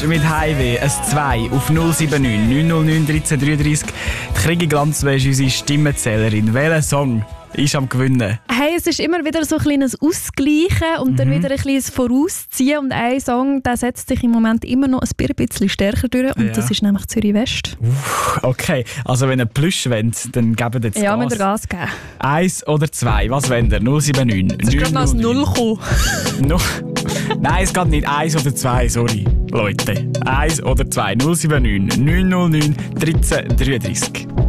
Mit Highway ein 2 auf 079 909 1333. Die Krigi Glanzwe ist unsere Stimmenzählerin. Welcher Song ist am Gewinnen? Hey, es ist immer wieder so ein kleines Ausgleichen und dann wieder ein kleines Vorausziehen. Und ein Song, der setzt sich im Moment immer noch ein bisschen stärker durch. Und das ist nämlich Zürich West. Okay, also wenn ihr Plüsch wollt, dann gebt jetzt Gas. Ja, müsst ihr Gas geben. 1 oder 2, was wollt ihr? 079 Es ist gerade noch als 0 gekommen. Nein, es geht nicht 1 oder 2, sorry, Leute. 1 oder 2, 079 909 1333.